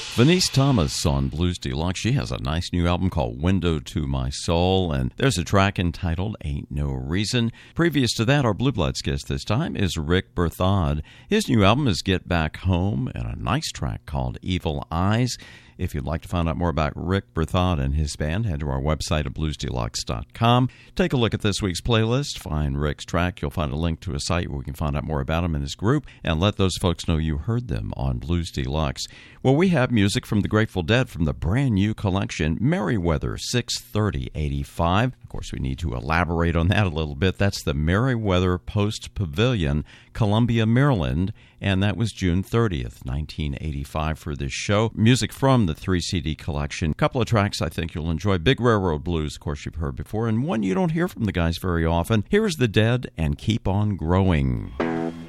Venice Thomas on Blues Deluxe. She has a nice new album called Window to My Soul, and there's a track entitled Ain't No Reason. Previous to that, our Blue Bloods guest this time is Rick Berthod. His new album is Get Back Home, and a nice track called Evil Eyes. If you'd like to find out more about Rick Berthod and his band, head to our website at bluesdeluxe.com. Take a look at this week's playlist, find Rick's track. You'll find a link to a site where we can find out more about him and his group, and let those folks know you heard them on Blues Deluxe. Well, we have music from the Grateful Dead from the brand new collection, Merriweather 63085. Of course, we need to elaborate on that a little bit. That's the Merriweather Post Pavilion, Columbia, Maryland, and that was June 30th, 1985 for this show. Music from the 3-CD collection. A couple of tracks I think you'll enjoy. Big Railroad Blues, of course, you've heard before, and one you don't hear from the guys very often. Here is The Dead and Keep On Growing.